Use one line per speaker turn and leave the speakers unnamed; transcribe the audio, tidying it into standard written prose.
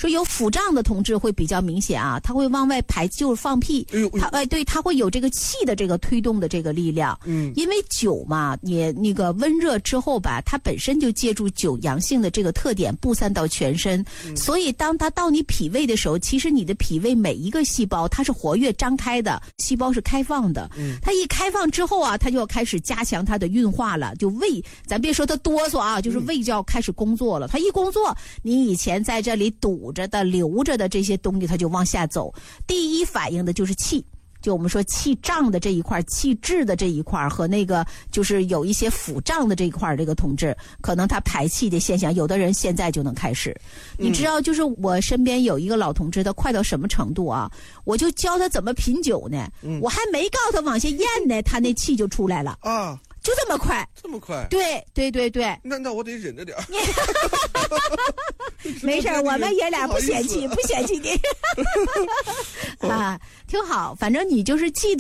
说有腹胀的同志会比较明显啊，他会往外排，就是放屁，对，他会有这个气的这个推动的这个力量。因为酒嘛，也那个温热之后吧，它本身就借助酒阳性的这个特点布散到全身，所以当它到你脾胃的时候，其实你的脾胃每一个细胞它是活跃张开的，细胞是开放的。它一开放之后啊，它就要开始加强它的运化了，就胃，咱别说它哆嗦啊，就是胃就要开始工作了。它一工作，你以前在这里堵着的、留着的这些东西，它就往下走。第一反应的就是气。就我们说气胀的这一块，气滞的这一块和那个就是有一些腹胀的这一块，这个同志可能他排气的现象，有的人现在就能开始。你知道，就是我身边有一个老同志，他快到什么程度啊？我就教他怎么品酒呢，我还没告他往下咽呢，他那气就出来了啊。就这么快，
这么快？
对对对对。
那我得忍着点儿。
没事，我们爷俩不嫌弃，不嫌弃你。啊，挺好，反正你就是记得。